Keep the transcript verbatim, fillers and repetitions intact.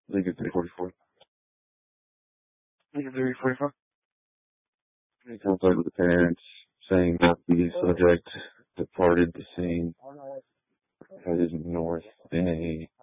Lincoln three forty-four. Lincoln three forty-four. In contact with the parents, saying that the subject departed the scene, headed north in a